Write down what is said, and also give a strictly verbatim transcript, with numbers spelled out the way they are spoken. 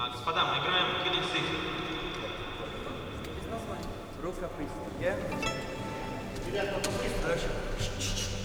А, господа, мы играем Killing City. Рукопись є? Ребята,